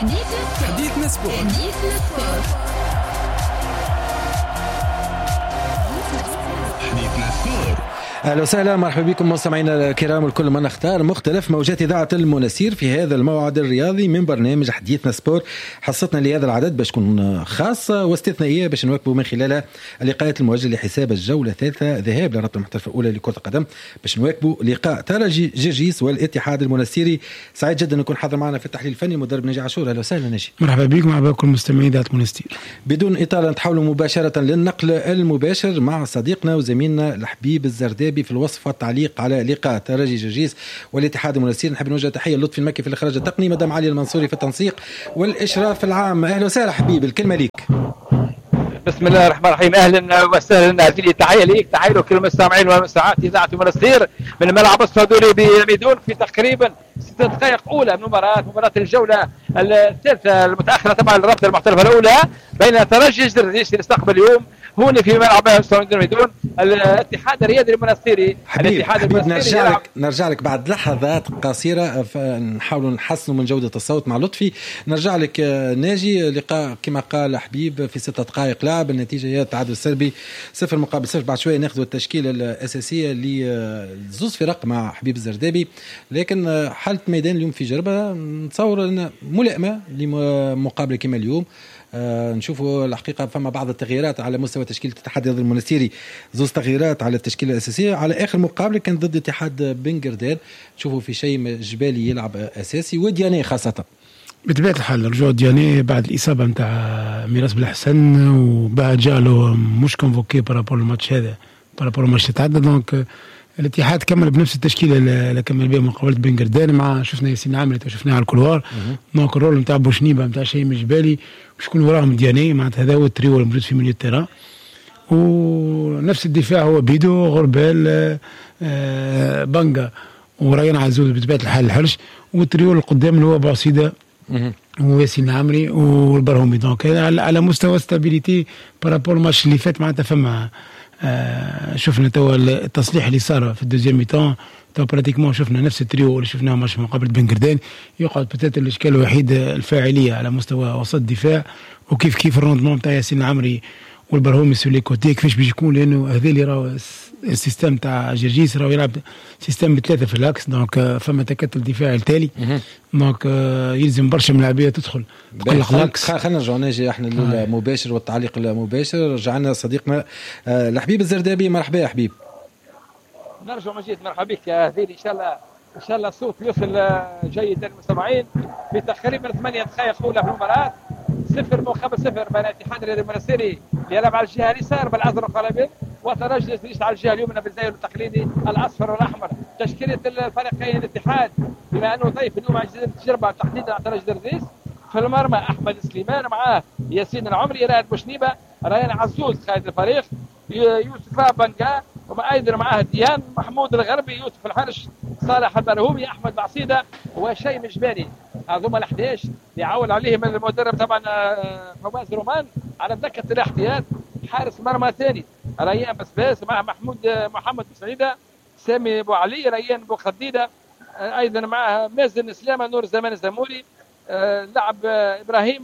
حديثنا سبورت. اهلا وسهلا، مرحبا بكم مستمعينا الكرام الكل من اختار مختلف موجات اذاعه المنستير في هذا الموعد الرياضي من برنامج حديثنا سبور. حصتنا لهذا العدد باش تكون خاصه واستثنائيه باش نواكبوا من خلالها اللقاءات الموجهه لحساب الجوله الثالثه ذهاب لرابطه المحترفه الاولى لكره القدم، باش نواكبوا لقاء ترجي جرجيس والاتحاد المنستيري. سعيد جدا نكون حاضر معنا في التحليل الفني مدرب ناجي عاشور. اهلا وسهلا ناجي. مرحبا بكم، مرحبا بكم مستمعي اذاعه المنستير. بدون اطاله نتحول مباشره للنقل المباشر مع صديقنا وزميلنا الحبيب الزردابي في الوصف والتعليق على لقاء ترجي جرجيس والاتحاد المنستير. نحب نوجه تحيه لطفي المكي في الاخراج التقني، مدام علي المنصوري في التنسيق والاشراف العام. اهلا وسهلا حبيب، الكلمه ليك. بسم الله الرحمن الرحيم، اهلا وسهلا. هذه تحيه ليك، تحيه لكل المستمعين والمستمعات اذاعه المنستير من الملعب السعودي بميدون في تقريبا 6 دقائق اولى من مباراه الجوله الثالثه المتاخره طبعا للرابطه المحترفه الاولى بين ترجي جرجيس يستقبل اليوم هنا في ملعب السعودي بميدون الاتحاد الرياضي المنستيري. حبيب نرجع لك بعد لحظات قصيره، نحاول نحسن من جوده الصوت مع لطفي. نرجع لك ناجي. لقاء كما قال حبيب في 6 دقائق لعب، النتيجه هي التعادل السلبي 0-0. بعد شويه ناخذ التشكيله الاساسيه لزوز فرق مع حبيب الزردابي، لكن حاله ميدان اليوم في جربه نتصور ان ملائمه لمقابله كما اليوم. نشوفوا الحقيقة فما بعض التغييرات على مستوى تشكيلة الاتحاد الرياضي المنستيري، زوز تغييرات على التشكيلة الأساسية. على آخر مقابلة كان ضد اتحاد بن قردان، نشوفوا في شيء جبالي يلعب أساسي ودياني خاصة. بطبيعة الحال رجوع دياني بعد الإصابة متاع ميراس بالحسن، وبعد جاء له مش كونفوكي بارابور الماتش هذا، بارابور الماتش تتعدى. دونك الاتحاد كمل بنفس التشكيله اللي كمل بها مقابله بن قردان، مع شفنا ياسين عامل وشفناه على الكولوار. دونك الرول نتاع بوشنيبه نتاع شيء جبالي وشكون وراهم دياني، معناتها هذا هو التريو الموجود في ميليو التيران. ونفس الدفاع هو بيدو غربال بانجا وريان عزوز بطبيعه الحال الحرش، والتريو القدام اللي هو بعصيده وياسين عامري والبرهومي. دونك على مستوى ستابيليتي بارابور الماتش اللي فات معناتها فما شفنا توا التصليح اللي صار في الدوزيام ميتان. تو براتيكمون شفنا نفس التريو اللي شفناه ماتش مقابل بن قردان. يقعد بتات الاشكال الوحيد الفاعليه على مستوى وسط الدفاع، وكيف الروندمون نتاع ياسين العمري والبرهومي سولي كوتي كيفاش بيش يكون، لانه هذا اللي راهو السيستم تاع جرجيس راهو يلعب سيستم ب3 في الاكس. دونك فما تكتل دفاعي التالي، دونك يلزم برشا من اللاعبيه تدخل تقلق الاكس. خلينا نرجعوا ناجي احنا للمباشر والتعليق المباشر. رجعنا صديقنا الحبيب الزردابي. مرحبا يا حبيب. نرجع مجيد، مرحبا بك يا هذيل. ان شاء الله الصوت يوصل جيدا للمستمعين. في تقريبا 8 دقائق اولى في المباراه 0-0 بين الاتحاد الرياضي المنستيري يلعب على الجهه اليسار بالازرق والابيض، وترجي جرجيس على الجهه اليمنى بالزي التقليدي الاصفر والاحمر. تشكيله الفريقين الاتحاد بما انه ضيف اليوم على جزيره الجربه تحديدا على ترجي جرجيس. في المرمى احمد سليمان، معاه ياسين العمري، رائد بوشنيبه، ريان عزوز قائد الفريق، يوسف بنقا، وما ايضا معاه ديان محمود الغربي، يوسف الحرش، صالح البرهومي، احمد بعصيده وشيء مجباني. هذوما ال11 يعول عليهم المدرب طبعا فواز رومان على دكه الاحتياط. حارس مرمى ثاني ريان بسباس، معه محمد سعيده، سامي ابو علي، ريان ابو خديده، ايضا معه مازن سلامه، نور زمان الزموري، لعب ابراهيم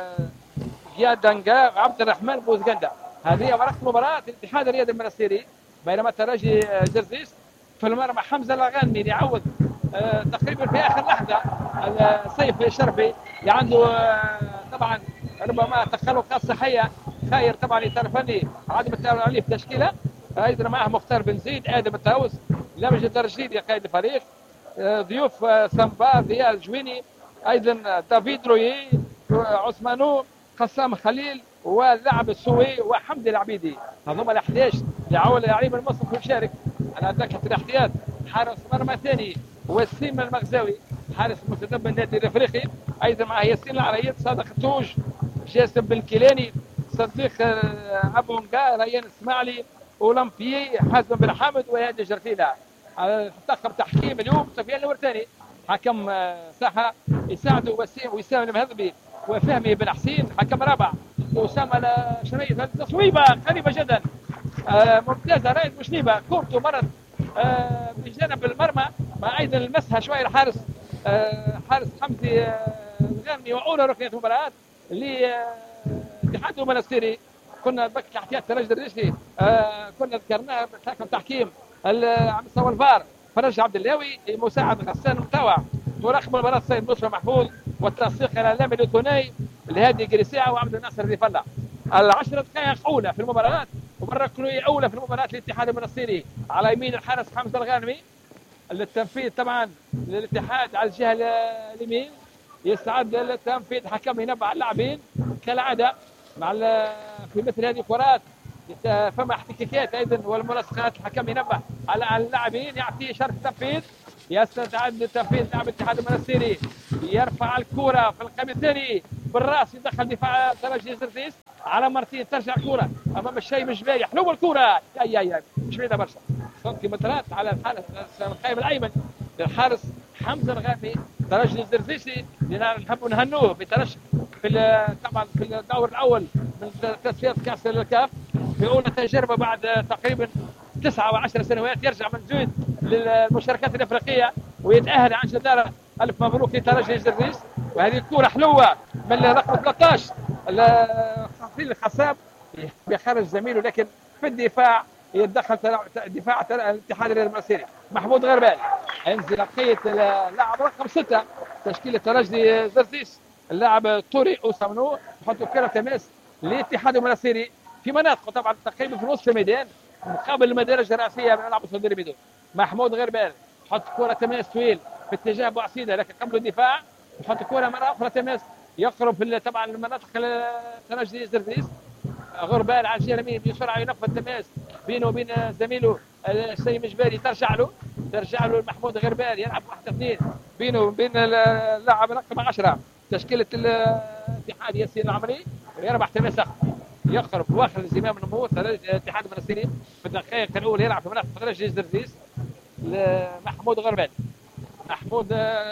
جياد دنقا، عبد الرحمن بوزغندا. هذه ورقه مباراه الاتحاد الرياضي المنستيري بينما ترجي جرجيس. في المرمى حمزه الغانمي يعوض تقريبا في اخر لحظه سيف الشرفي، عنده طبعا ربما تخلفات صحيه، خير طبعا يترفني عدم التعاون عليه في التشكيله. ايضا معه مختار بن زيد، ادم التاوس، لمجد الرشيدي قائد الفريق، ضيوف سامبا ضياء الجويني، ايضا دافيد روي، عثمانو، قسام خليل، واللاعب السوي وحمدي العبيدي. هذوما ال11 يعول لاعب المصرف ويشارك على دكه الاحتياط. حارس مرمى ثاني وسيم المغزاوي، حارس متدبر النادي الافريقي، ايضا مع ياسين العريض، صادق التوج، جاسم بن كيلاني، صديق ابو نقا، ريان الاسماعيلي، اولمبيي، حازم بن حامد، وهادي جرتيلا. على طاقم تحكيم اليوم سفيان الورتاني، حكم ساحه يساعده وسام المهذبي وفهمي بن حسين، حكم رابع واسامه شريف. تصويبه قريبه جدا ممتازه، رائد بوشنيبه، كورته مرت بجانب المرمى، مع ايضا المسها شويه الحارس حارس حمدي الغانمي ثاني واولى ركنيه المباراه اللي اتحاد المنستيري. كنا بك احتياط ترجي الريشي كنا ذكرناها بحكم تحكيم على مستوى الفار فرج عبد اللاوي مساعد غسان متوع مراقب المباراه السيد مصطفى محفوظ والتنسيق الى لامي الثنائي الهادي قريسيع وعبد الناصر ذي فلا. 10 دقائق اولى في المباراه وبالركنيه اولى في المباراه الاتحاد المنستيري على يمين الحارس حمزه الغانمي. التنفيذ طبعا للاتحاد على الجهه اليمين يستعد للتنفيذ حكم ينبه على اللاعبين كالعاده مع في مثل هذه الكرات فما احتكاكات ايضا والملاصقات. الحكم ينبه على اللاعبين يعطي اشاره تنفيذ يستعد للتنفيذ. لاعب الاتحاد المنستيري يرفع الكره في القائم الثاني بالراس يدخل دفاع ترجي زرزيس على مرتين ترجع الكره امام الشيء مش باين حلوه الكره يا مش بعيده برشا سنتيمترات على الحارس القائم الايمن للحارس حمزه الغامي ترجي الزرزيسي اللي نحب نهنوه بترشح طبعا في الدور الاول من تصفيات كاس الكاف في اولى تجربه بعد تقريبا 9 و 10 سنوات يرجع من جديد للمشاركات الافريقيه ويتاهل عن جداره. الف مبروك لترجي الزرزيس. وهذه الكره حلوه من رقم 13 خفيل الخصاب بخرج زميله لكن في الدفاع يتدخل دفاع الاتحاد المنستيري. محمود غربال ينزل لقيه اللاعب رقم 6 تشكيله ترجي زرزيس اللاعب طوري اوسامنو يحط كره تماس للاتحاد المنستيري في مناطق طبعا تقريبا في نصف الميدان مقابل المدارج الرئيسيه من ملعب صدر بيدو. محمود غربال يحط كره تماس طويل في اتجاه بوعسيده لكن قبل الدفاع يحط كره مره اخرى تماس يقرب في طبعا المناطق ترجي زرزيس. غربال على الجهه اليمين بسرعه ينفذ تماس بينه وبين زميله السيد مجباري ترجع له محمود غربال يلعب 1-2 بينه وبين اللاعب رقم 10 تشكيله الاتحاد ياسين العمري ويربح تماس يقرب واخذ زمام الامور الاتحاد المنستيري في الدقائق الاولى يلعب في مناطق ترجي زرزيس لمحمود غربال. محمود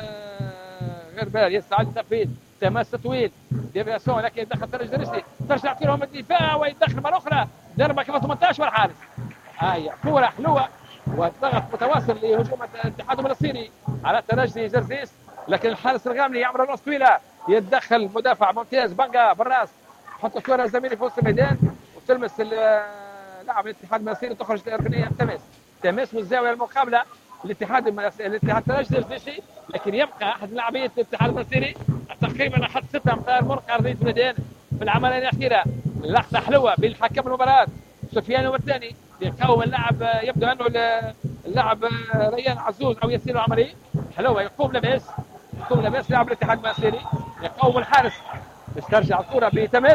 غربال يستعد للتنفيذ تماس طويل ديفياسيون لكن يدخل ترجي زرزيس ترجع لهم الدفاع ويدخل مره اخرى ضربه كما 18 والحارس. كره حلوه والضغط متواصل لهجوم الاتحاد المنستيري على ترجي زرزيس لكن الحارس الغاملي يعمل راس طويله يتدخل مدافع ممتاز بانجا بالراس حط الكره زميلي في وسط الميدان وتلمس لاعب الاتحاد المنستيري تخرج ركنيه تماس من الزاويه المقابله الاتحاد ترجي زرزيسي لكن يبقى احد لاعبيه الاتحاد المنستيري تقريبا حط 6 امتار مرق ارضيه الميدان في العمليه الاخيره. لقطه حلوه بين حكم المباراه سفيان والثاني يقاوم اللاعب يبدو انه اللاعب ريان عزوز او ياسين العمري حلوه يقوم لباس لاعب الاتحاد المنستيري يقاوم الحارس ترجع الكره بتماس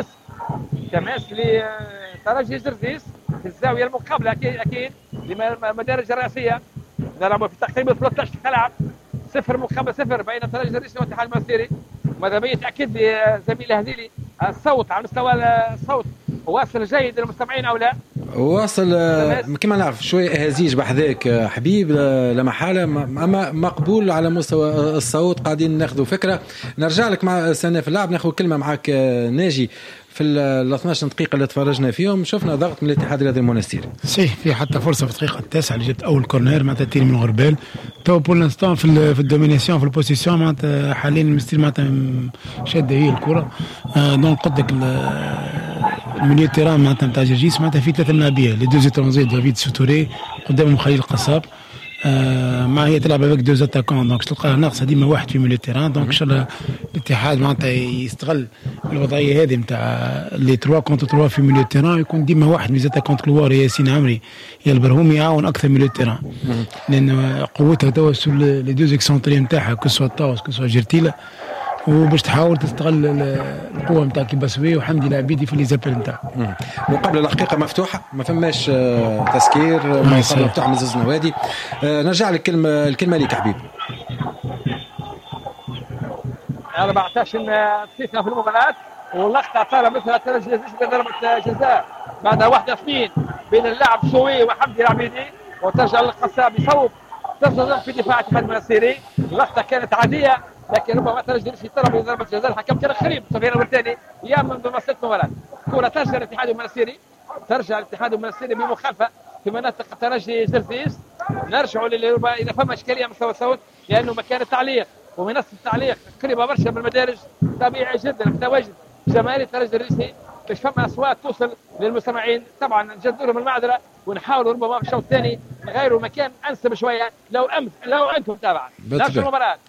لترجي زرزيس في الزاويه المقابله اكيد للمدارج الرئيسيه نلعب في تقريبا 13 ملعب 0-0 بين ترجي زرزيس والاتحاد المنستيري. ماذا بيا تاكد زميلي هذيلي الصوت على مستوى الصوت واصل جيد للمستمعين او لا؟ واصل كما نعرف شويه هزيج بحذاك حبيب لا محاله اما مقبول على مستوى الصوت قاعدين ناخذوا فكره. نرجع لك مع سنة في اللعب ناخذ كلمه معك ناجي. في ال 12 دقيقه اللي تفرجنا فيهم شفنا ضغط من الاتحاد الرياضي المنستيري صحيح في حتى فرصه في الدقيقه 9 اللي جت اول كورنير معناتها تيري من غربال تو بور لانستون في الدومينيسيون في البوزيسيون معناتها حاليا المستير معناتها شاده هي الكره دونك قد لك الميليو تيران معناتها نتاع جرجيس معناتها في 3 لاعبيه لي دوز ترانزيت دافيد سوتوري قدامهم خليل القصاب ما هي تلعب افيك دوز اتاكون دونك تلقاها ناقصه ديما واحد في ميليو تيران دونك ان شاء الله الاتحاد معناتها يستغل الوضعيه هذه نتاع لي 3 كونتر 3 في ميليو تيران يكون ديما واحد ميزاتا كونتر كلوار ياسين عمري يا البرهومي يعاون اكثر ميليو تيران لان قوتها توا سو لي دوز اكسونتري نتاعها كسوا طاوس كسوا جرتيلا وباش تحاول تستغل القوه نتاع كيباسوي وحمدي لاعبيدي في لي زابيل نتاعو. مقابله الحقيقه مفتوحه ما فماش تسكير مقابله مفتوحه من زوج نوادي. نرجع لك الكلمه ليك حبيب. 14 دقيقه في المباراه واللقطه صار مثل ترجي ضربه جزاء بعد 1-2 بين اللاعب سوي وحمدي العبيدي وترجع للقصاب يصوب ترجع في دفاع الاتحاد المنستيري. اللقطه كانت عاديه لكن ربما ترجع في طلب ضربه جزاء الحكم كان قريب سفيان الثاني يا من ضمن المباراه. كره ترجع للاتحاد المنستيري بمخالفه في مناطق ترجي زرزيس. نرجعوا اذا فما اشكاليه مستوى الصوت لانه مكان التعليق ومنصه التعليق قريبه برشا من المدارج، طبيعي جدا متواجد جماهير الترجي الرئيسي باش فما اصوات توصل للمستمعين. طبعا نجدوا المعذره ونحاولوا ربما في الشوط الثاني نغيروا مكان انسب شويه لو انتم متابعه. نفس المباراه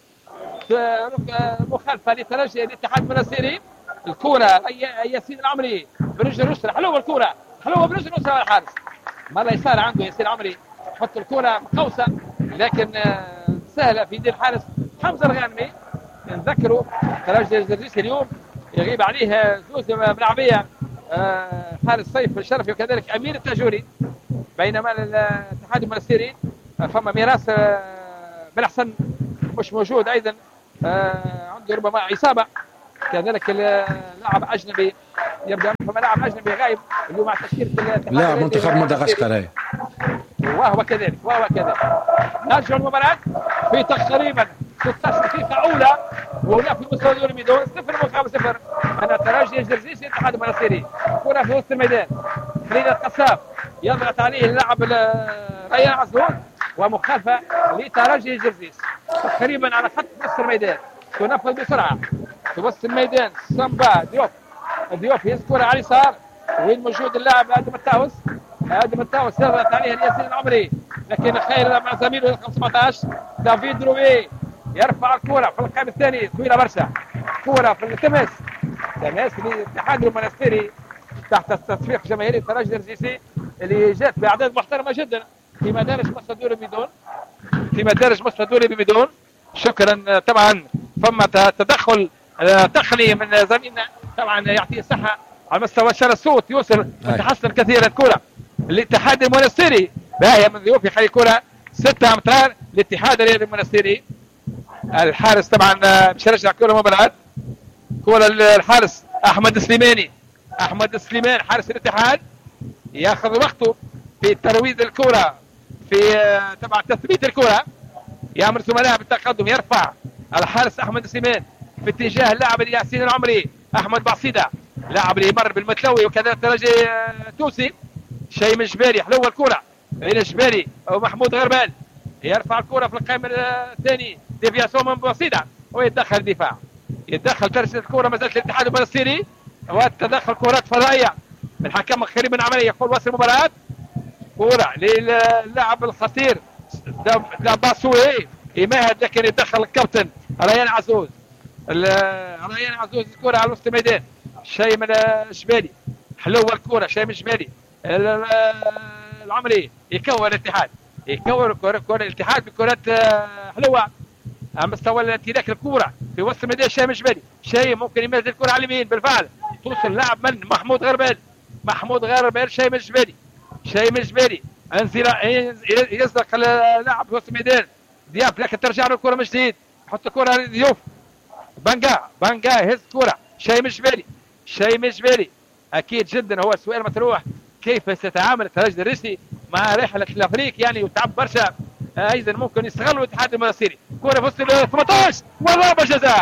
مخالفه لترجي الاتحاد المنستيري، الكره ياسين العمري برجل اليسرى، حلوه الكره، حلوه برجل اليسرى على الحارس، مره يسار عنده ياسين العمري، حط الكره مقوسه لكن سهله في يد الحارس حمزه الغانمي. نذكروا ترجي الرئيسي اليوم يغيب عليه زوز ملاعبيه، حارس سيف الشرفي وكذلك امير التاجوري، بينما الاتحاد المنستيري فما ميراث بالحسن مش موجود ايضا، عنده ربما اصابه، كذلك اللاعب اجنبي يبدو فما لاعب اجنبي غايب اللي مع تشكيله لاعب منتخب مدغشقر وهو كذلك نرجع المباراة في تقريبا 16 دقيقة أولى وهنا في مستوى دوري ميدون 0-0 أنا الترجي الجرزيسي الاتحاد المنستيري. كرة في وسط الميدان، خليل القصاب يضغط عليه اللاعب ريان عزوز ومخالفة لترجي الجرزيس تقريبا على خط نصف الميدان، تنفذ بسرعة في وسط الميدان. سامبا ديوف يذكر على اليسار وين موجود اللاعب ادم التاوس يضغط عليه الياسين العمري لكن خير مع زميله رقم 17 دافيد روبي يرفع الكرة في القائم الثاني طويلة برشا، كرة في التماس للاتحاد المنستيري تحت تصفيق جماهيري الترجي الرئيسي اللي جات باعداد محترمة جدا في مدارج مصر دوري بميدون. شكرا. طبعا فما تدخل تقني من زميلنا طبعا يعطيه صحة على مستوى شر الصوت يوصل تحسن كثيرا. كرة الاتحاد المنستيري باهية من ضيوف يخلي كرة 6 أمتار الاتحاد الرياضي المنستيري. الحارس طبعا مش رجع كرة مباراة، كرة الحارس أحمد سليمان حارس الاتحاد ياخذ وقته في ترويض الكرة في طبعا تثبيت الكرة، يعمل زملاء بالتقدم، يرفع الحارس أحمد سليمان في اتجاه اللاعب ياسين العمري أحمد بعصيدة، لاعب اللي يمر بالمتلوي وكذا الترجي توسي شيء من جبالي. حلوه الكره بين الجبالي ومحمود غربال يرفع الكره في القائم الثاني ديفياسيون من بعصيدة ويتدخل الدفاع، يتدخل ترجي الكره ما زالت الاتحاد المنستيري وتدخل كرات فضائيه من حكم قريب من عمليه يقول وصل المباراه. كره للاعب الخطير باسوي يمهد لكن يتدخل الكابتن ريان عزوز الكره على وسط الميدان شيء من الجبالي، حلوه الكره شيء من الجبالي. العمري يكون الاتحاد كرة الاتحاد بكرات حلوه على مستوى الامتلاك الكره في وسط الميدان. شيء من الجبالي شيء ممكن يمازل الكره على اليمين بالفعل توصل لاعب من محمود غربال شيء من الجبالي انزل يزلق اللاعب في وسط الميدان دياب لكن ترجع له الكره من جديد، يحط الكره لضيوف بانجا يهز الكره شيء من الجبالي اكيد جدا. هو السؤال مطروح كيف سيتعامل الترجي الرئيسي مع رحله الافريق يعني وتعب برشا ايضا ممكن يستغلوا الاتحاد المنستيري. كره في وسط 18 وضربه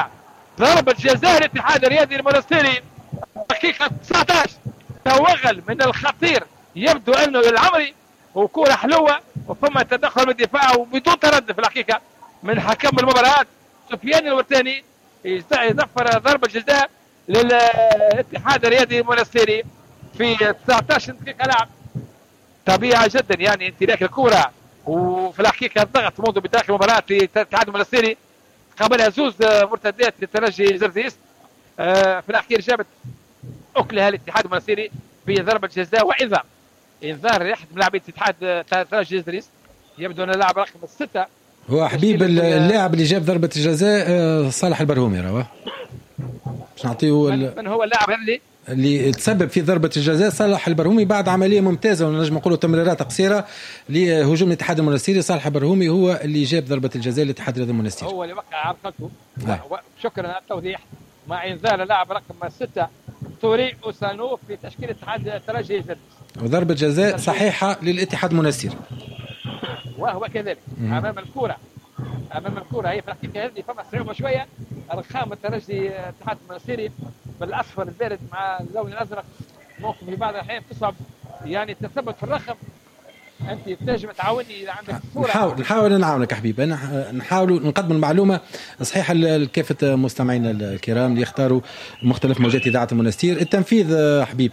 جزاء الاتحاد الرياضي المنستيري دقيقه 19 توغل من الخطير يبدو انه العمري وكره حلوه وثم تدخل من الدفاع وبدون تردد في الحقيقه من حكم المباراه سفيان الورتاني يظفر ضربه جزاء للاتحاد الرياضي المنستيري في 19 دقيقه لعب. طبيعي جدا يعني امتلاك الكره وفي الحقيقه الضغط منذ بدايه المباراه للاتحاد المنستيري قبلها زوز مرتدات للترجي الجرزيس في الاخير جابت اكلها الاتحاد المنستيري في ضربه جزاء وانذار لاحد من لاعبي الاتحاد الترجي الجرزيس. يبدو ان اللاعب رقم 6 هو حبيب اللاعب اللي جاب ضربه الجزاء صالح البرهومي راهو باش نعطيه من هو اللاعب اللي تسبب في ضربة الجزاء صالح البرهومي بعد عملية ممتازة ونجم نقولوا تمريرات قصيرة لهجوم الاتحاد المنستيري. صالح البرهومي هو اللي جاب ضربة الجزاء للاتحاد المنستيري، هو اللي وقع عرقلته. شكرا على التوضيح. مع انذار اللاعب رقم 6 توري اوسانو في تشكيل اتحاد الترجي الجرزيس وضربة جزاء صحيحة للاتحاد المنستيري وهو كذلك امام الكرة هي في الحقيقة هذه فما صعوبة شوية. ارقام الترجي الاتحاد المنستيري بالاصفر البارد مع اللون الازرق ممكن في بعض الاحيان تصعب يعني تثبت في الرقم انت تنجم تعاوني اذا عندك صوره. نحاول نعاونك حبيب. انا نحاول نقدم المعلومه صحيحه لكافه مستمعينا الكرام اللي يختاروا مختلف موجات اذاعه المنستير. التنفيذ حبيب.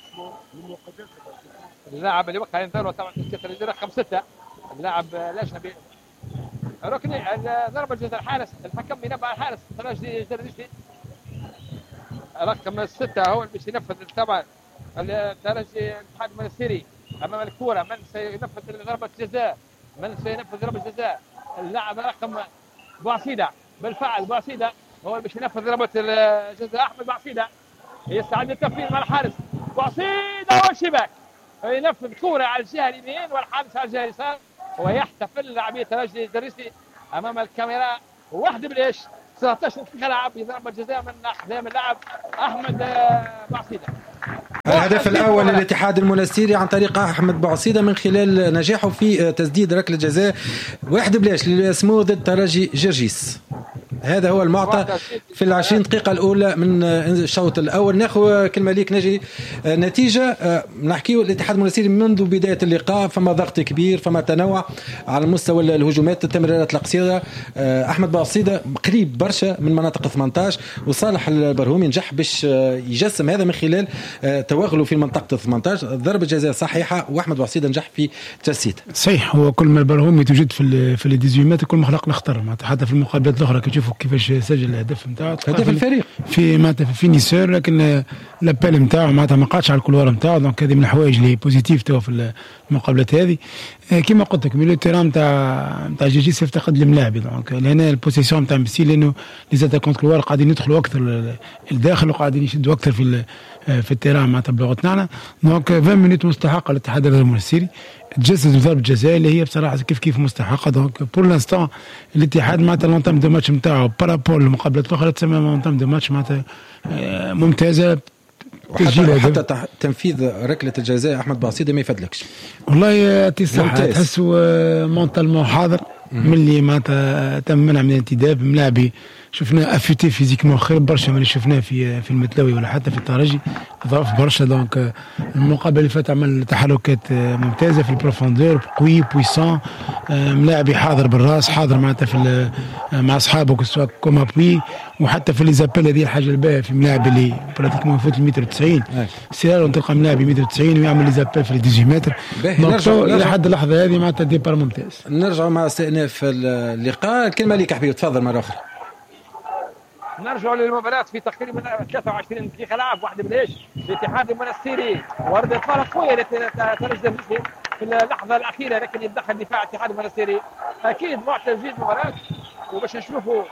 اللاعب اللي وقع ينظر طبعا في رقم 6 اللاعب الاجنبي ركني ضربه جزاء الحارس. الحكم ينبه الحارس ترجي جردشتي رقم 6 هو اللي ينفذ طبعا الترجي الاتحاد المنستيري امام الكره. من سينفذ ضربه جزاء؟ من سينفذ ضربه جزاء؟ اللاعب رقم بوعسيده. بالفعل بوعسيده هو اللي ينفذ ضربه الجزاء. احمد بوعسيده يستعد للتنفيذ مع الحارس. بوعسيده والشباك ينفذ كره على الجهه اليمين والحارس على الجهه اليسار ويحتفل لاعبي الترجي الجريسي امام الكاميرا. واحد بالايش 19 دقيقه لعب بضربه جزاء من اقدام اللاعب احمد بوعسيده. الهدف الاول للاتحاد المنستيري عن طريق احمد بوعسيده من خلال نجاحه في تسديد ركله جزاء 1-0 للسمو ضد ترجي جرجيس. هذا هو المعطى في 20 دقيقة الأولى من الشوط الأول. ناخذ كلمة ليك نجي نتيجة. نحكيو الاتحاد المنستيري منذ بداية اللقاء فما ضغط كبير، فما تنوع على مستوى الهجومات، التمريرات القصيرة. أحمد بوعسيدة قريب برشا من مناطق 18 وصالح البرهومي نجح باش يجسم هذا من خلال توغله في منطقة 18. ضربة جزاء صحيحة وأحمد بوعسيدة نجح في تجسيد. صحيح، هو كل ما البرهومي توجد في الديزيومات كل ما خلق نختار حتى في المقابلات الأخرى كتشوفوا كيفاش سجل الهدف نتاعو هدف الفريق في معناتها في فينيسور، لكن لابيل نتاعو معناتها ما قعدش على الكولوار نتاعو. دونك هذه من الحوايج اللي بوزيتيف تو في المقابلات هذه. كما قلت لك ميلو تيران نتاع جيجيس يفتقد الملاعب. دونك لهنا البوزيسيون نتاع ميسي لانه لي زاتاكونت كولوار قاعدين يدخلوا اكثر الداخل وقاعدين يشدوا اكثر في التيران معناتها بلغتنا. دونك 20 مينوت مستحقه للاتحاد المنستيري تجسد ضربة جزاء اللي هي بصراحه كيف مستحقه. دونك بور لانستون الاتحاد معناتها لونتام دو ماتش نتاعو بارابور المقابلات الاخرى تسمى لونتام دو ماتش معناتها ممتازه. حتى تنفيذ ركله الجزاء احمد بوعسيده ما يفدلكش والله. تحسوا مونتالمون حاضر من اللي معناتها تم منع من الانتداب. ملاعبي شفناه افيتي فيزيكمون خير برشا من اللي شفناه في المتلوي ولا حتى في الترجي ضعف برشا. دونك المقابله اللي فات عمل تحركات ممتازه في البروفوندور قوي بويسون. ملاعبي حاضر بالراس حاضر معناتها في مع اصحابه كسوا كوما بوي وحتى في لي زابيل. هذه الحاجه الباهيه في ملاعب اللي براتيكمون يفوت 190 سير تلقى ملاعبي 190 ويعمل لي زابيل في 18 متر. دونك الى حد اللحظه هذه معناتها ديبار ممتاز. نرجع مع استئناف اللقاء. الكلمه ليك حبيبي تفضل مره اخرى. نرجع للمباراة في تقريبا 23 دقيقة لعب. واحد بالايش الاتحاد المنستيري وردة فعل قوية لترجي في اللحظة الأخيرة لكن يتدخل دفاع الاتحاد المنستيري. أكيد معطى جديد المباراة وباش نشوفوا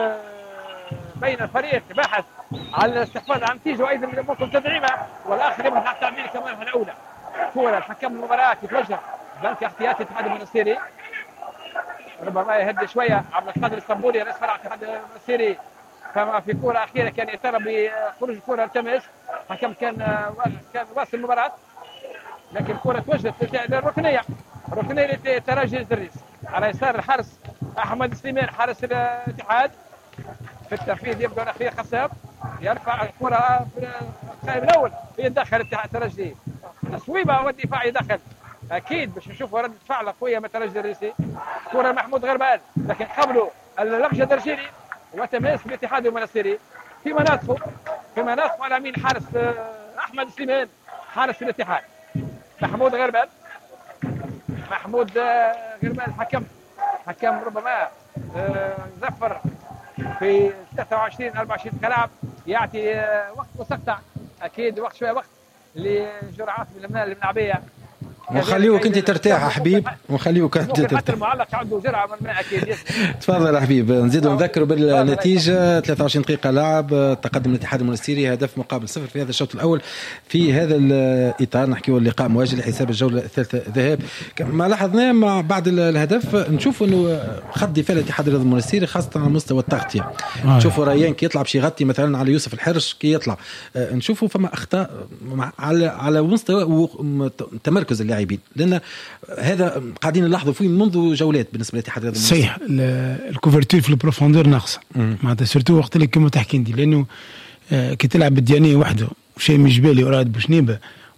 بين الفريق باحث على الاستحفاظ على النتيجة وأيضا ممكن تدعيمها والآخر يبحث عن التعديل كمان الأولى. كورة الحكم المباراة يتوجه بنك احتياطي الاتحاد المنستيري ربما يهدي شوية عبد القادر الاسطنبولي رئيس فرع الاتحاد المنستيري. فما في كرة أخيرة كان يطالب بخروج الكرة التماس. حكم كان واصل المباراة لكن الكرة توجهت للركنية للترجي الجريس على يسار الحارس أحمد سليمان حارس الاتحاد. في التنفيذ يبدو الأخير خساب يرفع الكرة في القائم الأول يدخل الترجي تصويبة والدفاع يدخل. أكيد باش نشوفوا ردة فعل قوية من الترجي الجريسي. كرة محمود غربال لكن قبله اللبجة درجيني وتماس بالاتحاد المنستيري في مناطقه على يمين حارس احمد سليمان حارس الاتحاد. محمود غربال حكم ربما ظفر في 23-24 كلاعب يعطي وقت وسقطع. اكيد وقت شويه وقت لجرعات من الملعبيه وخليوك انت ترتاح حبيب وخليوك انت ترتاح. المعلق عنده جرعه من الماء اكيد. تفضل حبيب. نزيدوا نذكروا بالنتيجه 23 دقيقه لعب تقدم الاتحاد المنستيري هدف مقابل 0 في هذا الشوط الاول. في هذا الاطار نحكيوا اللقاء مواجه لحساب الجوله الثالثه ذهاب. ما لاحظناه مع بعد الهدف نشوف انه خط دفاع الاتحاد المنستيري خاصه على مستوى التغطيه. نشوفوا ريان كي يطلع باش يغطي مثلا على يوسف الحرش كي يطلع نشوفوا فما اخطاء على مستوى تمركز اللاعبين لان هذا قاعدين نلاحظوا فيه منذ جولات بالنسبه للاتحاد المنستيري. صحيح الكوفرتور في البروفوندور ناقصه معناتها سورتو وقت اللي كما تحكي انت لانه كي تلعب بالديانيه وحده شيء مش بالي وراد بوشنيبه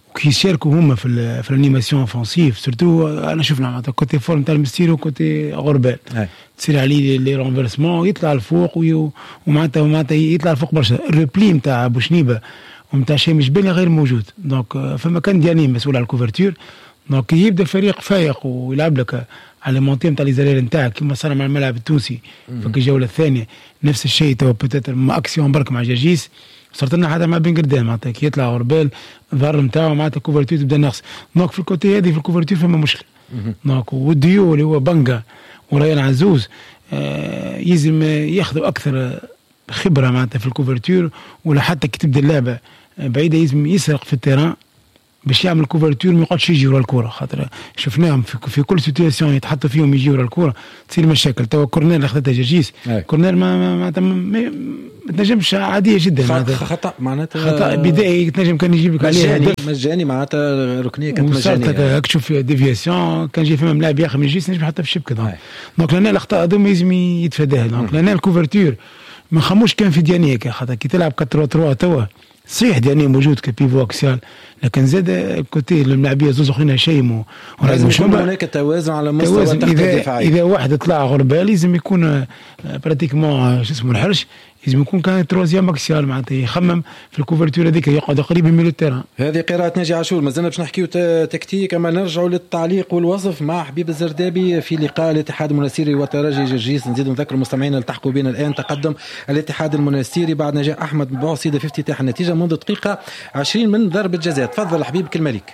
كي يشاركوا هما في الانيماسيون اوفنسيف سورتو. انا شفنا معناتها كوتي فورم تاع المستير وكوتي غربال تصير عليه لي رونفيرسمون يطلع الفوق ومعناتها يطلع الفوق برشا. الريبلي نتاع بوشنيبه ومتاع شامي جبالي غير موجود. دونك فما كان دياني مسؤول على الكوفرتور. دونك يبدا فريق فايق ويلعب لك على مونتي نتاع لي زرير نتاعك كيما صار مع الملعب التونسي في الجوله الثانيه. نفس الشيء تو بوتيتر ما اكسيون برك مع جاجيس صارت لنا حتى مع بن قردان معناتها كي يطلع غربال الظهر نتاعو معناتها الكوفرتور تبدا ناقص. دونك في الكوتي هذه في الكوفرتور فما مشكله. دونك والديو اللي هو بنقا وريان عزوز يلزم ياخذوا اكثر خبره معناتها في الكوفرتور. ولا حتى كي تبدا اللعبه بعيده يلزم يسرق في التيران باش يعمل كوفرتور ما يقعدش يجي ورا الكره. خاطر شفناهم في كل سيتواسيون يتحطوا فيهم يجي ورا الكره تصير مشاكل. توا كورنير اخذتها جاجيس كورنير ما تنجمش عاديه جدا. خطا معناتها خطا بدائي تنجم كان يجيب لك عليه مجاني معناتها ركنيه كانت مجانيه. تشوف ديفياسيون كان يجي فما ملاعب ياخذ من جيس نجم حتى في الشبكه. دونك لنا الاخطاء هذوما لازم يتفاداها. دونك لنا الكوفرتور ما خموش كان في ديانيه خاطر كي تلعب 4-3 توا صحيح دياني موجود كبيفو اكسيال لكن زاد كوتي الملاعبيه زوز اخرين هشيم لازم يكون هناك توازن على مستوى التغطيه الدفاعيه. اذا واحد طلع غربال لازم يكون براتيكمون شو اسمه الحرش لازم يكون كان تروزيام اكسيال معناتها يخمم في الكوفرتور هذيك يقعد قريب من ميلو التيران. هذه قراءة ناجي عاشور. مازلنا باش نحكيو تكتيك اما نرجعوا للتعليق والوصف مع حبيب الزردابي في لقاء الاتحاد المنستيري وترجي جرجيس. نزيد نذكر المستمعين التحقوا بنا الان تقدم الاتحاد المنستيري بعد نجاح احمد بوعصيده في افتتاح النتيجه منذ دقيقه 20 من ضربه جزاء. تفضل حبيب كلمه ليك.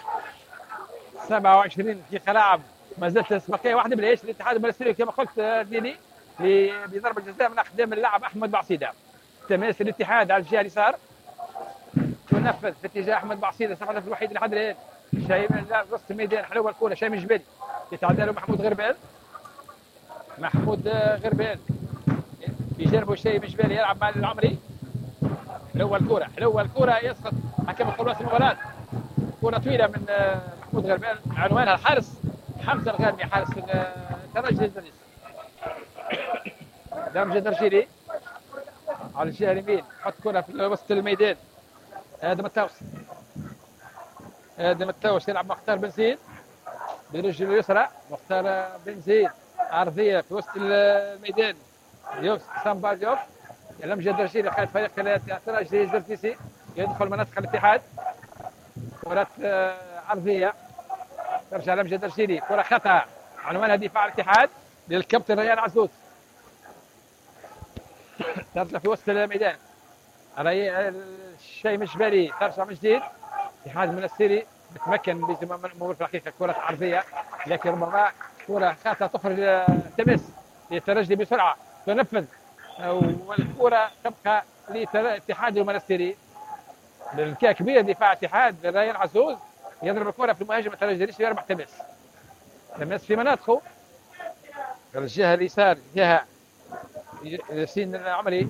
27 دقيقه لعب ما زالت بقيه واحده بالايش الاتحاد المنستيري كما قلت ديني بضربه جزاء من اقدام اللاعب احمد بعصيده. تماس الاتحاد على الجهه اليسار تنفذ في اتجاه احمد بعصيده الهدف الوحيد اللي حضر الان شايف وسط الميدان حلوه الكوره شامي جبالي يتعدى له محمود غربال في جانبه شايف جبالي يلعب مع العمري. حلوه الكوره يسقط حكم خلاص المباراه. كوره طويله من محمود غربال عنوانها الحارس حمزه الغامدي حارس الترجي الجزائري. درجه درجيلي على الجهه اليمين حط كره في وسط الميدان. ادم التاوس يلعب مختار بن زيد برجله اليسرى. مختار بن زيد عرضيه في وسط الميدان. سامبا ديوف الامجد درجيلي قائد فريق الترجي الزرتيسي يدخل مناطق الاتحاد. كره عرضيه ترجع الامجد درجيلي كره خطا عنوانها دفاع الاتحاد للكابتن ريان عزوز. ترجع في وسط الميدان الشيء مش بالي ترجع من جديد. اتحاد المنستيري متمكن في الحقيقه كره عرضيه لكن ربما كره خاطئه تخرج تمس للترجي بسرعه تنفذ والكره تبقى للاتحاد المنستيري. بالكاء كبير دفاع اتحاد ريان عزوز يضرب الكره في المهاجم الترجي يربح تمس في مناطقه الجهه اليسار جهه ياسين العمري.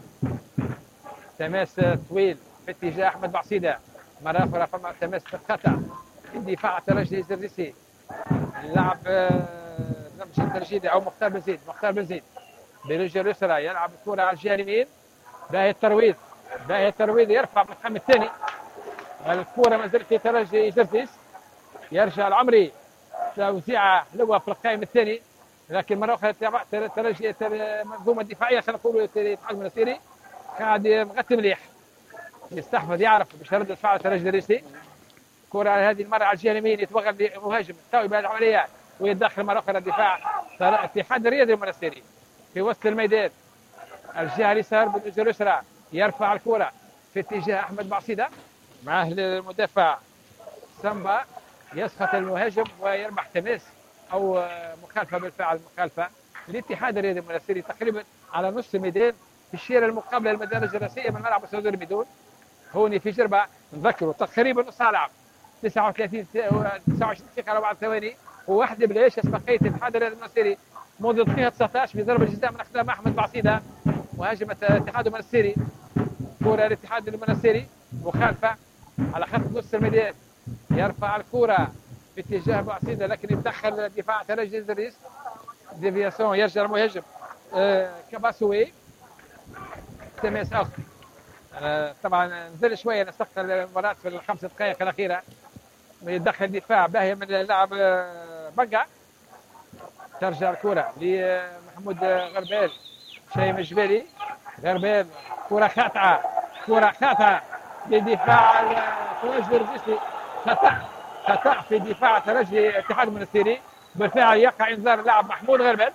تماس طويل في اتجاه احمد بعصيده مره اخرى فما تماس خطا في دفاع الترجي الزرزيسي. اللاعب نمشي الترجيدي او مختار بن زيد برجله اليسرى يلعب الكره على الجهه اليمين. باهي الترويض يرفع بالقائم الثاني. الكره ما زالت في ترجي زرزيس. يرجع العمري توزيعه حلوه في القائم الثاني لكن مره اخرى ترجي المنظومه الدفاعيه خلينا نقولوا الاتحاد المنستيري قاعد مغطي مليح يستحفظ يعرف باش يرد الدفاع الترجي الرئيسي. كره هذه المره على الجهه اليمين يتوغل لمهاجم تساوي بهذه العمليه ويتدخل مره اخرى الدفاع الاتحاد الرياضي المنستيري في وسط الميدان. الجهه اليسار بالجهه اليسرى يرفع الكره في اتجاه احمد بعصيده معه المدافع سامبا يسقط المهاجم ويربح تماس او مخالفه بالفعل مخالفه. الاتحاد الرياضي المنستيري تقريبا على نصف الميدان في الشيره المقابله للمدارج الرئيسيه من ملعب السعودي الميدون. هوني في جربه نذكروا تقريبا نص ساعه لعب 29 دقيقه 4 ثواني وواحده بلاش بقيه الاتحاد الرياضي المنستيري منذ دقيقه 19 بضربه جزاء من اقدام احمد بعصيده مهاجم الاتحاد المنستيري. كره الاتحاد المنستيري مخالفه على خط نص الميدان يرفع الكره في اتجاه بعصيده لكن يتدخل دفاع ترجي الزريس. ديفياسيون يرجع المهاجم كباسوي تماس اخر. طبعا نزل شويه نستقبل المباراه في الخمس دقائق الاخيره يدخل دفاع باهي من اللاعب بقع. ترجع الكرة لمحمود غربال، شيء مجبري غربال، كرة خاطئة لدفاع الترجي الرجسي. خطأ في دفاع ترجي الاتحاد المنستيري، بالفعل يقع انذار اللاعب محمود غربال،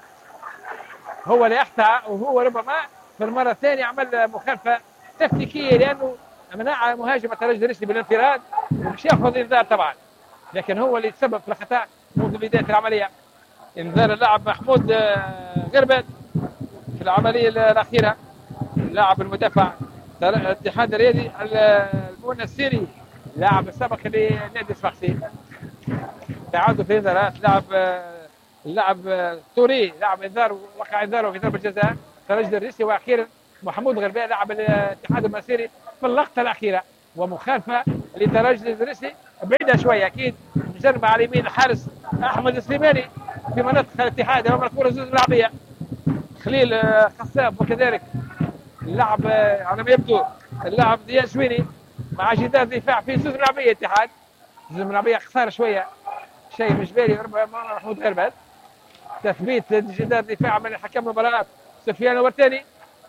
هو اللي اخطأ، وهو ربما في المرة الثانية عمل مخالفة تكتيكية لأنه منع مهاجم الترجي الرجسي بالانفراد ومش ياخذ انذار طبعا، لكن هو اللي تسبب في الخطأ منذ بداية العملية. انذار اللاعب محمود غربال في العملية الأخيرة. اللاعب المدافع الاتحاد الرياضي المنستيري، لاعب السابق لنادي الصفاقسي، تعادل في انذارات. اللاعب توري لاعب انذار، وقع انذاره في ضربة الجزاء ترجي الرجسي. واخيرا محمود غربال لاعب الاتحاد المنستيري في اللقطة الأخيرة، ومخالفة لترجي الرجسي بعيدة شوية أكيد، مجربة على يمين الحارس أحمد السليماني في منطقة الاتحاد أمام الكرة زوز ملعبية. خليل خصاب، وكذلك اللاعب على ما يبدو اللاعب ديان شويني مع جدار دفاع في زوز ملعبية الاتحاد. زوز ملعبية خسارة شوية، شيء مش بالي ربما محمود غربال. تثبيت جدار دفاع من الحكم المباراة سفيان الورتاني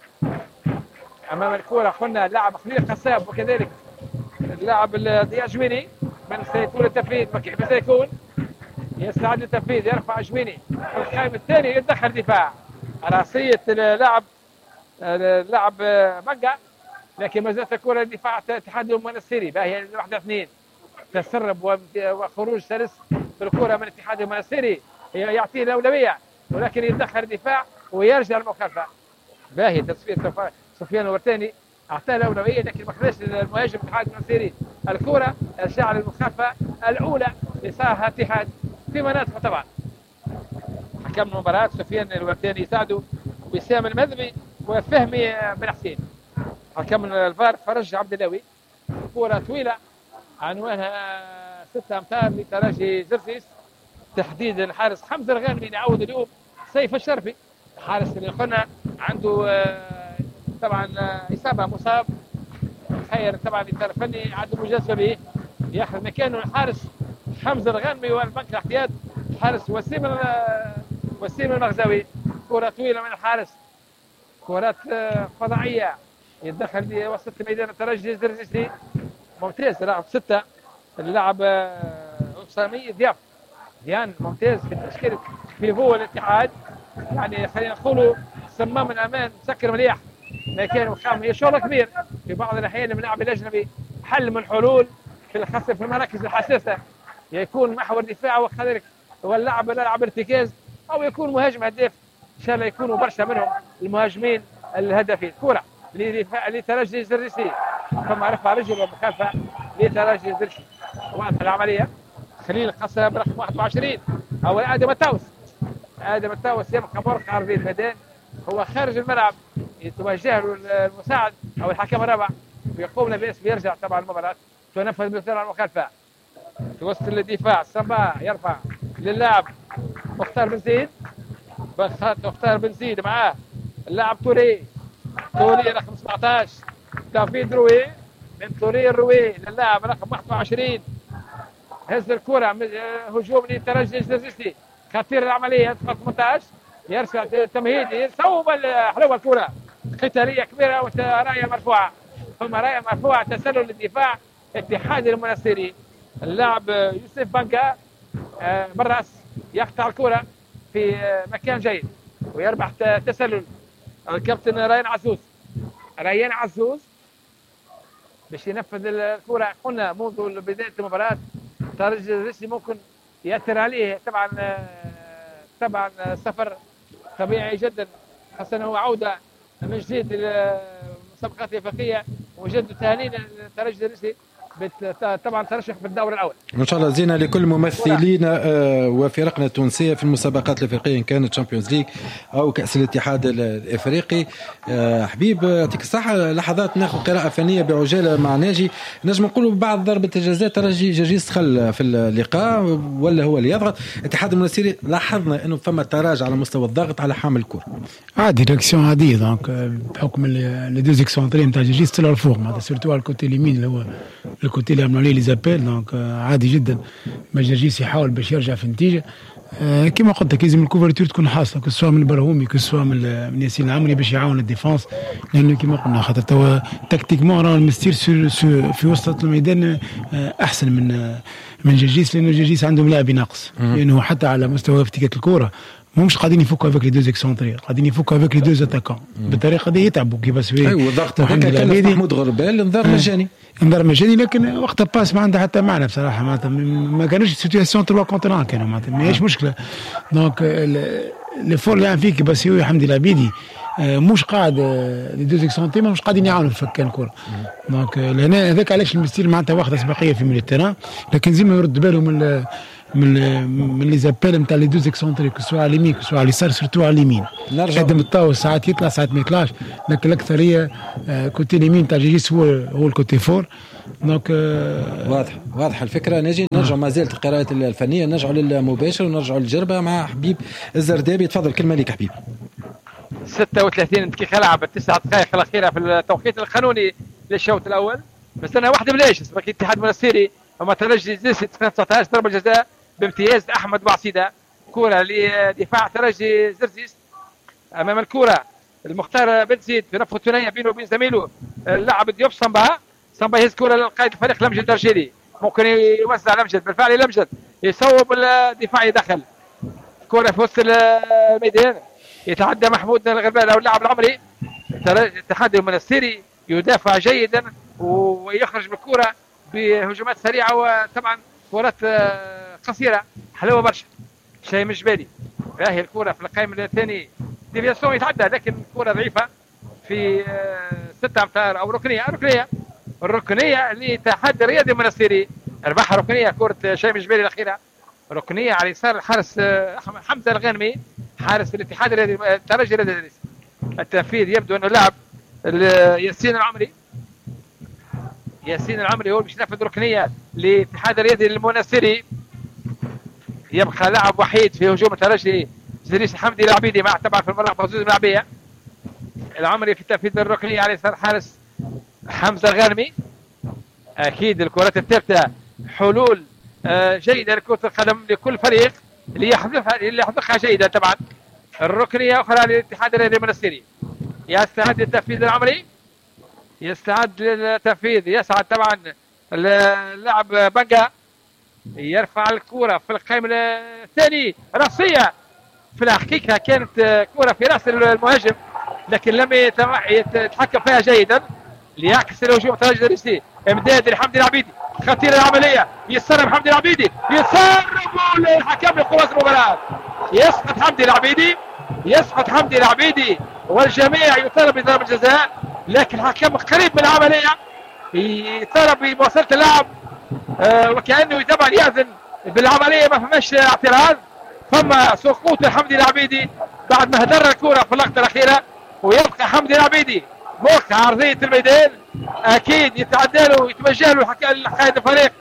أمام الكرة. قلنا اللاعب خليل خصاب، وكذلك اللاعب ديان شويني. من سيكون التنفيذ؟ كيف سيكون؟ يستعد للتنفيذ، يرفع شويني القائم الثاني، يتدخل دفاع راسية اللاعب مقع، لكن ما زالت الكرة لدفاع الاتحاد المنستيري. باهي 1-2 تسرب وخروج سلس في الكرة من الاتحاد المنستيري يعطيه الأولوية، ولكن يتدخل الدفاع ويرجع المخالفة. باهي تصفية سفيان الورتاني اعطاه الاولويه، لكن ما خلاش المهاجم الاتحاد المنستيري الكره. رجع للمخالفه الاولى لصالح الاتحاد في مناطق طبعا. حكم المباراه سفيان الورتاني يساعده وسام المذبي وفهمي بن حسين. حكم الفار فرج عبد اللوي. كره طويله عنوانها 6 امتار لترجي زرسيس، تحديد الحارس حمزه الغانمي يعود اليوم سيف الشرفي، الحارس اللي قلنا عنده طبعا إصابة، مصاب. خير طبعا الإدارة الفني عدم مجازفة به، ياخذ مكانه الحارس حمزة الغانمي، والبنك الاحتياط الحارس وسيم المغزاوي. كرة طويلة من الحارس، كرات فضائية، يتدخل بوسط ميدان الترجي الزرزيسي. ممتاز لاعب 6 اللاعب أسامي ديان ممتاز في التشكيل في هو الاتحاد، يعني خلينا نقولوا صمام الأمان مسكر مليح، لكن هي شغل كبير في بعض الأحيان من اللاعب الأجنبي. حل من الحلول في الخاصة في المراكز الحساسة، يكون محور دفاع وكذلك واللاعب لاعب ارتكاز، أو يكون مهاجم هداف. إن شاء الله يكونوا برشا منهم المهاجمين الهدافين. كرة لترجي الزرزيسي، ثم رفع رجل ومخالفة لترجي الزرزيسي. واضحة العملية. خليل قصب رقم 21 أو آدم التاوس يبقى مرقع عرضي الميدان، هو خارج الملعب، يتوجه له المساعد أو الحكم الرابع ويقوم باسم يرجع طبعا المباراة. تنفذ بسرعة المخالفة، توصل للدفاع. سبا يرفع للاعب مختار بن زيد معاه اللاعب توري رقم 17 دافيد روي، من توري الروي للاعب رقم 21. هز الكرة هجوم للترجي الزرزيسي، خطير العملية 18 يرفع تمهيدي، صوب حلوة الكرة، قتالية كبيرة وراية مرفوعة، ثم راية مرفوعة تسلل للدفاع اتحاد المنستيري. اللاعب يوسف بانكا بالراس يقطع الكرة في مكان جيد ويربح تسلل. الكابتن ريان عزوز باش ينفذ الكرة. قلنا منذ بداية المباراة ترجي الرجسي ممكن يأثر عليه طبعا سفر طبيعي جدا، خاصة أنه عودة من جديد للمسابقات الإفريقية، وجد تهانينا للترجي الرجسي طبعا ترشح في الدور الأول. إن شاء الله زينة لكل ممثلينا وفرقنا التونسية في المسابقات الإفريقية، إن كانت تشامبيونز ليج أو كأس الاتحاد الإفريقي. حبيب يعطيك الصحة. لحظات ناخذ قراءة فنية بعجالة مع ناجي. نجم نقولوا بعد ضربة الجزاء ترجي جرجيس دخل في اللقاء ولا هو اللي يضغط. الاتحاد المنستيري لاحظنا إنه ثم تراجع على مستوى الضغط على حامل الكرة. عادي رياكسيون عادية دونك بحكم لي دو اكسونتري نتاع جرجيس طلعوا الفوق، معناتها سيرتو على الكوتي اليمين اللي هو الكوتي اللي عملوا عليه لي زابيل. دونك عادي جدا مجاجيس يحاول باش يرجع في النتيجه. كما قلت لك لازم الكوفرتور تكون حاصله كسوا من البرهومي كسوا من ياسين العمري باش يعاون الديفونس، لانه كما قلنا خاطر توا تكتيكمون راه المستير في وسط الميدان احسن من جاجيس، لانه جاجيس عندهم لاعب ناقص، لانه حتى على مستوى افتكاك الكره مش قاعدين يفوكوا افيك لي دوز اكسونتري، قاعدين يفوكوا افيك لي دوز اتاكون بالطريقه دي يتعبوا كيفاش في. ايوا الضغط هذاك كان محمود غربال انذار مجاني انذار مجاني، لكن وقتها باس ما عنده حتى معنى بصراحه، معناتها ما كانوش سيتوياسيون 3 كونتر 1 كانوا، معناتها ماهيش مشكله. دونك لي فور اللي عم فيك باسيوي حمدي العبيدي مش قاعد لي دوز اكسونتري مش قاعدين يعاونوا في فك الكره. دونك لهنا هذاك علاش المستير معناتها واخد اسبقيه في ميلي التيران، لكن زي ما يرد باله من لي زابيل نتاع لي دوز اكسونتري كسوا على اليمين كسوا على اليسار، سورتو على اليمين قدم الطاو ساعات يطلع ساعات ما يطلعش، لكن الاكثريه كوتي اليمين تاع جيجيس هو الكوتي فور. دونك واضحه الفكره. نجي نرجع ما زالت القراءات الفنيه، نرجعوا للمباشر ونرجعوا للجربه مع حبيب الزردابي. تفضل كلمه ليك حبيب. 36 دقيقه لعب 9 دقائق الاخيره في التوقيت القانوني للشوط الاول، بس انا واحده بلاش اسمك الاتحاد المنستيري اما ترجي 19 ضربه جزاء بامتياز احمد بعصيده، كره لدفاع ترجي زرزيس امام الكره المختار بن زيد في نفخ الثنائيه بينه وبين زميله اللاعب ديوب صنبا يهز كره للقائد الفريق لمجد درجيلي، ممكن يوزع لمجد، بالفعل لمجد يصوب الدفاع يدخل كره في وسط الميدان، يتعدى محمود الغربال او اللاعب العمري. الاتحاد المنستيري يدافع جيدا ويخرج بالكره بهجمات سريعه، وطبعا كرات قصيره حلوه برشا، شيء مش بالي. راهي الكره في القائم الثاني ديفياسيون يتعدى، لكن الكره ضعيفه في 6 امتار او الركنيه للاتحاد الرياضي المنستيري، ربحها ركنيه كره شيء مش بالي الاخيره، ركنيه على يسار الحارس حمزه الغانمي حارس الاتحاد الرياضي الترجي الرياضي. التنفيذ يبدو انه لاعب ياسين العمري هو باش ينفذ ركنيه للاتحاد الرياضي المنستيري. يبقى لاعب وحيد في هجوم الترجي زريس حمدي العبيدي مع طبعا في الملعب حظوظ الملعبيه. العمري في تنفيذ الركنيه على يسار حارس حمزه الغانمي. اكيد الكرات الثابته حلول جيده لكره القدم لكل فريق اللي يحذفها جيدا. طبعا الركنيه اخرى للاتحاد الرياضي المنستيري، يستعد للتنفيذ العمري، يستعد للتنفيذ، يسعد طبعا اللاعب بنجا، يرفع الكرة في القائم الثاني راسية، في الحقيقة كانت كرة في راس المهاجم لكن لم يتحكم فيها جيدا ليعكس الهجوم الترجي الرئيسي. امداد لحمدي العبيدي، خطيرة العملية، يسرب حمدي العبيدي، يسرب الحكم لقوات المباراة، يسقط حمدي العبيدي والجميع يطالب بضربة جزاء، لكن الحكم قريب من العملية يطالب بمواصلة اللعب وكأنه طبعا يأذن بالعملية، ما فماش اعتراض. ثم سقوط حمدي العبيدي بعد ما هدر الكرة في اللقطة الأخيرة، ويبقى حمدي العبيدي موقع عرضية الميدان، أكيد يتعدى له ويتوجه له قائد الفريق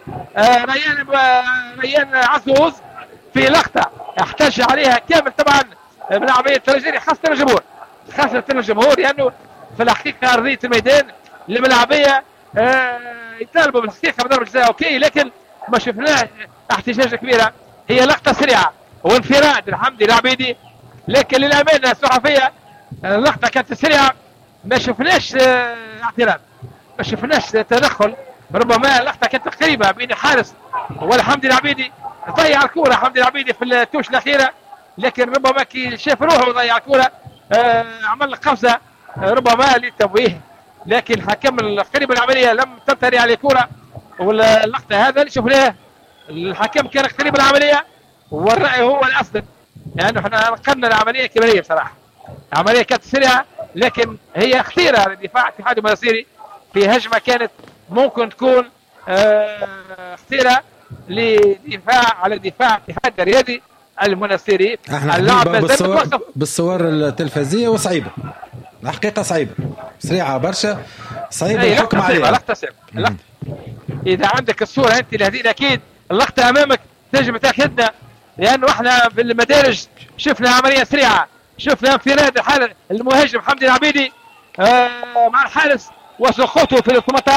ريان عزوز في لقطة احتج عليها كامل طبعا من عملية الترجي، خاصة الجمهور لأنه في الحقيقة أرضية الميدان الملعبية يطالبوا بالحقيقة بضربة جزاء أوكي، لكن ما شفناش احتجاج كبيرة، هي لقطة سريعة وانفراد الحمدي العبيدي، لكن للأمانة الصحفية اللقطة كانت سريعة، ما شفناش اعتراض، ما شفناش تدخل، ربما اللقطة كانت قريبة بين الحارس والحمدي العبيدي، ضيع الكرة حمدي العبيدي في التوش الأخيرة، لكن ربما كي شاف روحه وضيع الكرة عمل قفزة ربما للتمويه، لكن حكم قريب العملية لم تمتري على الكرة، واللقطة هذا اللي شفناه الحكم كان قريب العملية والرأي هو الأصل، لأنه يعني احنا نقلنا العملية كبيرة بصراحة، العملية كانت سريعة لكن هي خطيرة لدفاع اتحاد المنستيري في هجمة كانت ممكن تكون خطيرة لدفاع على دفاع اتحاد الرياضي المنستيري. اللعب بالصور التلفزية وصعيبة، الحقيقة صعيبة، سريعة برشا، صعيبة الحكم عليها. لقطة صعيبة. إذا عندك الصورة أنت لهذه أكيد اللقطة أمامك تنجم تاخذنا، لأنه احنا في المدارج شفنا عملية سريعة، شفنا انفراد المهاجم حمدي العبيدي مع الحارس وسقوطه في ال 18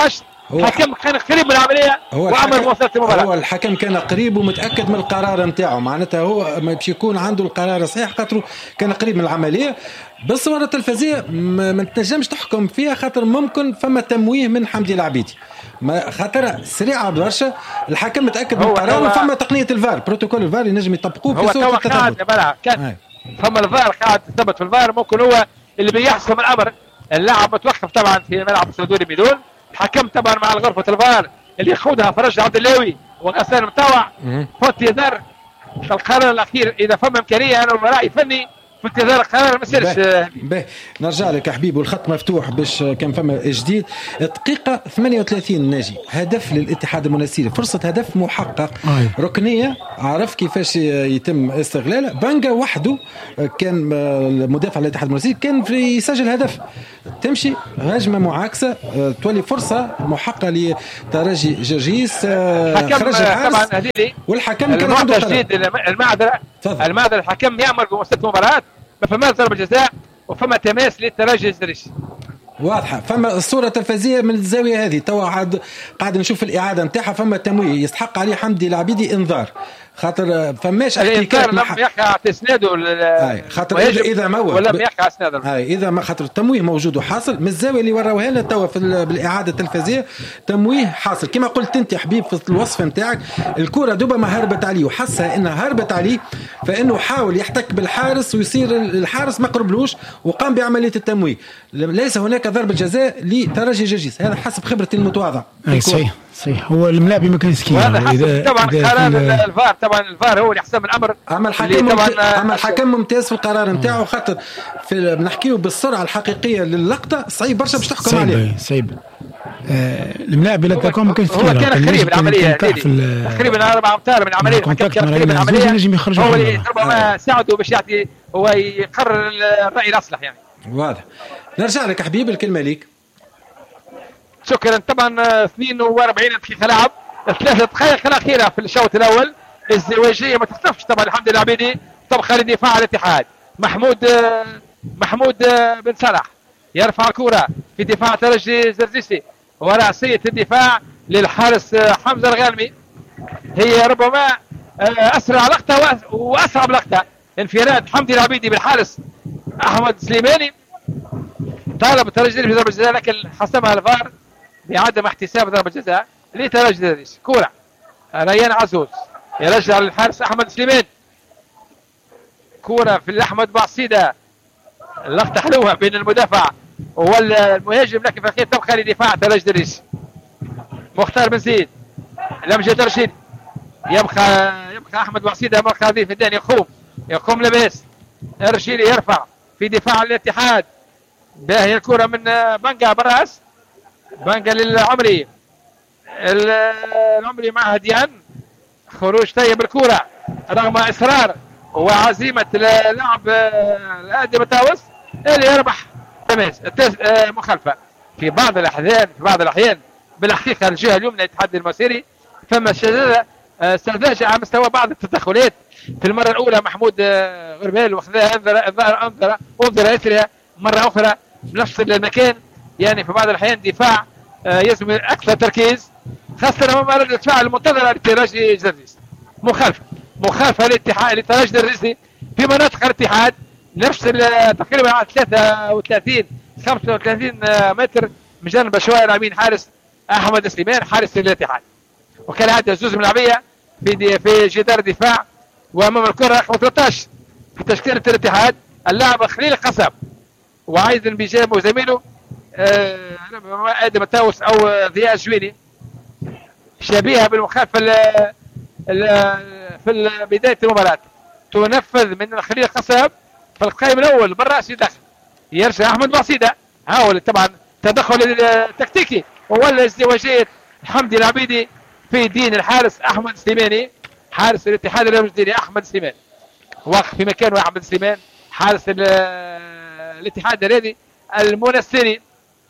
الحكم كان قريب من العمليه وعمل مواصله المباراه. هو الحكم كان قريب ومتاكد من القرار نتاعو، معناتها هو ما باش يكون عنده القرار صحيح خاطر كان قريب من العمليه. بالصوره التلفزيونيه ما تنجمش تحكم فيها خاطر ممكن فما تمويه من حمدي العبيدي، ما خاطر سريعه برشا. الحكم متاكد من القرار وفما تقنيه الفار، بروتوكول الفار ينجم يطبقوه في صوره التثبت. كان فما الفار قاعد يثبت في الفار، ممكن هو اللي بيحسم الامر. اللاعب متوقف طبعا في ملعب السدوري ميدون، الحكم طبعا مع غرفه الفار اللي يخوضها فرج عبد اللاوي وغسان مطاوع في انتظار القرار الاخير. اذا فما امكانيه انا راي فني في انتظار القرار ما يصيرش. نرجع لك يا حبيبي، والخط مفتوح باش كان فما جديد. دقيقه 38 ناجي، هدف للاتحاد المنستيري، فرصه هدف محقق ركنيه، عرف كيفاش يتم استغلالها. بانجا وحده كان المدافع للاتحاد المنستيري كان يسجل هدف، تمشي هجمه معاكسه تولي فرصه محققه لترجي جرجيس. خرج الحارس والحكم كان عنده تجديد المعذره الحكم يامر بمؤسسه المباراه، ما فماش ضربه جزاء وفما تماس للترجي الجريش واضحه. فما الصوره التلفزيونيه من الزاويه هذه توا قاعد نشوف الاعاده نتاعها، فما تمويه يستحق عليه حمدي العبيدي انذار، خاطر فماش احتكاك لم يقع تسناده خاطر اذا موت ولم يقع اسناده اذا ما خاطر التمويه موجود وحاصل من الزاويه اللي وراوها لنا توا بالاعاده التلفزيونيه. تمويه حاصل كما قلت انت يا حبيب في الوصف نتاعك. الكره دوبا ما هربت عليه وحسها انها هربت عليه، فانه حاول يحتك بالحارس ويصير الحارس ما قربلوش وقام بعمليه التمويه. ليس هناك ضربه جزاء لترجي جرجيس، هذا حسب خبرتي المتواضعه. صحيح هو الملاعب ما كان سكين. طبعا قرار الفار، طبعا الفار هو اللي يحسم الامر. اما الحكم ممتاز في القرار نتاعو، خاطر بنحكيو بالسرعه الحقيقيه للقطه صعيب برشا باش تحكم عليه. صعيب الملاعب لا تكون ما كانش هو كان قريب العمليه تقريبا 4 امتار من العمليه. هو اللي ربما ساعده باش يعطي هو يقرر الراي الاصلح يعني. واضح. نرجع لك حبيب الكلمه ليك. شكرا. طبعا 42 دقيقه لعب، 3 دقائق الاخيره في الشوط الاول. الزواجيه ما تختلفش طبعا الحمد لله العبيدي تبقى لدفاع الاتحاد. محمود بن صلاح يرفع الكره في دفاع ترجي زرزيسي ورأسية الدفاع للحارس حمزه الغالمي. هي ربما اسرع لقطه واصعب لقطه، انفراد حمدي العبيدي بالحارس احمد سليماني. طالب الترجي في ضربه جزاء لكن حسمها الفار بعدم احتساب ضربه جزاء لترجي. كوره ريان عزوز يرجع للحارس احمد سليمان. كوره في الاحمد بعصيده، لقطه حلوه بين المدافع والمهاجم لكن في الاخير تبقى لدفاع ترجي. مختار بن زيد لمجد رشيد، يبقى احمد بعصيده يبقى هذه في الدين يقوم لباس رشيدي يرفع في دفاع الاتحاد. باهي الكره من بانجا براس، بانجا للعمري، العمري مع هديان. خروج طيب الكره رغم اصرار وعزيمه اللاعب الادي متاوس اللي يربح تماس مخالفه. في بعض الاحيان بالحقيقه الجهه اليمنى للاتحاد المصيري فما سذاجه على مستوى بعض التدخلات. في المره الاولى محمود غربال واخذها انظر اثرها مره اخرى بنفس المكان. يعني في بعض الاحيان دفاع يلزم اكثر تركيز، خاصه امام رده الفعل المنتظره لترجي جرجيس. مخالفه للاتحاد لترجي جرجيس في مناطق الاتحاد نفس تقريبا على 35 متر من جانب شويه اليمين حارس احمد سليمان حارس الاتحاد. وكالعاده زوز ملعبيه في جدار الدفاع. وامام الكره رقم 13 في تشكيله الاتحاد اللاعب خليل قصب وعايزن بجانبه زميله ادم التاوس او ضياء الجويني، شبيهه بالمخالفه في بدايه المباراه. تنفذ من خليل قصب في القائم الاول بالراس يدخل، يرجع احمد بعصيده حاول طبعا تدخل تكتيكي ولا ازدواجيه حمدي العبيدي في دين الحارس احمد سليماني حارس الاتحاد الجزائري. احمد سليمان واقف في مكانه، احمد سليمان حارس الاتحاد الرياضي المنستيري.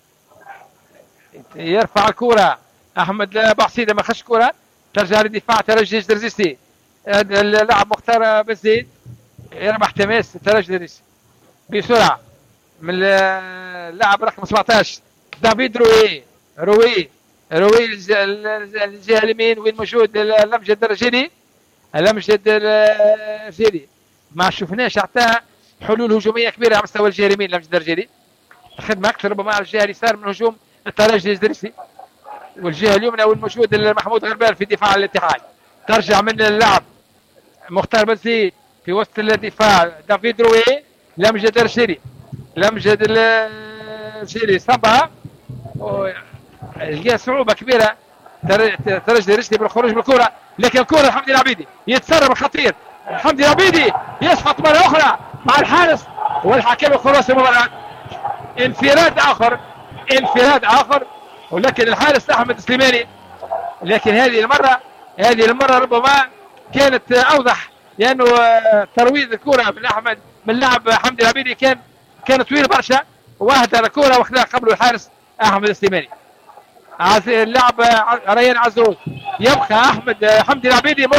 يرفع الكره احمد بعصيده ما خش كره ترجع لدفاع ترجي جرجيسي. اللاعب مختار بن زيد يربح تماس ترجي جرجيسي بسرعه من اللاعب رقم 17 دافيد روي روي الجهه اليمين وين موجود الامجد الرجيلي. الامجد الرجيلي ما شفناش حتى حلول هجوميه كبيره على مستوى الجهه اليمين. الامجد الرجيلي خدمه اكثر ربما على الجهه اليسار من هجوم الترجي الجزيري، والجهه اليمنى وين موجود محمود غربال في دفاع الاتحاد. ترجع من اللعب مختار بن في وسط الدفاع دافيد روي. الامجد الرجيلي صبها لقى صعوبه كبيره ترجي رشدي بالخروج بالكره، لكن الكره حمدي العبيدي يتسرب خطير. حمدي العبيدي يسقط مره اخرى مع الحارس والحكم خلاص المباراه. انفراد اخر ولكن الحارس احمد السليماني. لكن هذه المره ربما كانت اوضح، لانه ترويض الكره من لاعب حمدي العبيدي كان طويل برشا، واهدى الكره واخذها قبله الحارس احمد السليماني. اللاعب ريان عزوز يبقى حمدي العبيدي